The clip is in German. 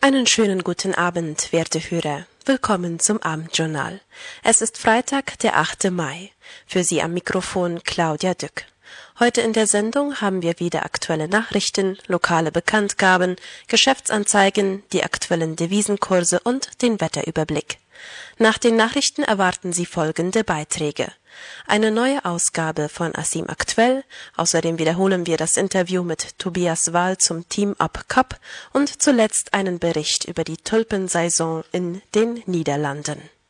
Einen schönen guten Abend, werte Hörer. Willkommen zum Abendjournal. Es ist Freitag, der 8. Mai. Für Sie am Mikrofon Claudia Dück. Heute in der Sendung haben wir wieder aktuelle Nachrichten, lokale Bekanntgaben, Geschäftsanzeigen, die aktuellen Devisenkurse und den Wetterüberblick. Nach den Nachrichten erwarten Sie folgende Beiträge. Eine neue Ausgabe von Asim Aktuell, außerdem wiederholen wir das Interview mit Tobias Wahl zum Team Up Cup und zuletzt einen Bericht über die Tulpensaison in den Niederlanden.